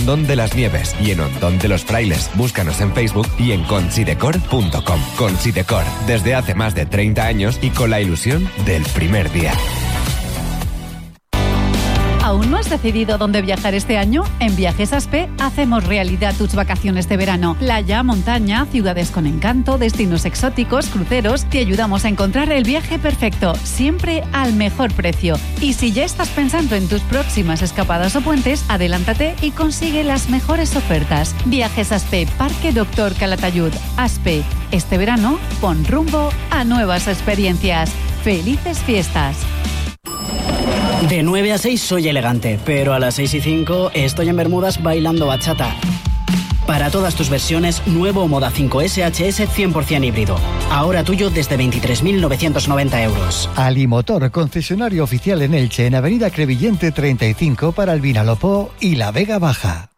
Hondón de las Nieves y en Hondón de los Frailes. Búscanos en Facebook y en considecor.com. Considecor, desde hace más de 30 años y con la ilusión del primer día. ¿Aún no has decidido dónde viajar este año? En Viajes Aspe hacemos realidad tus vacaciones de verano. Playa, montaña, ciudades con encanto, destinos exóticos, cruceros. Te ayudamos a encontrar el viaje perfecto, siempre al mejor precio. Y si ya estás pensando en tus próximas escapadas o puentes, adelántate y consigue las mejores ofertas. Viajes Aspe, Parque Doctor Calatayud. Aspe, este verano pon rumbo a nuevas experiencias. ¡Felices fiestas! De 9 a 6 soy elegante, pero a las 6 y 5 estoy en Bermudas bailando bachata. Para todas tus versiones, nuevo Moda 5S HS 100% híbrido. Ahora tuyo desde 23.990 euros. Alimotor, concesionario oficial en Elche, en Avenida Crevillente 35 para el Vinalopó y la Vega Baja.